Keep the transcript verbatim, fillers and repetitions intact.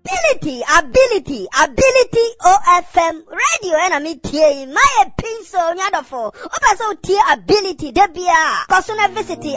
Ability, ability, ability O F M radio and me tie my pencil nyadofo. Opa so tie ability debia. Kosuna visit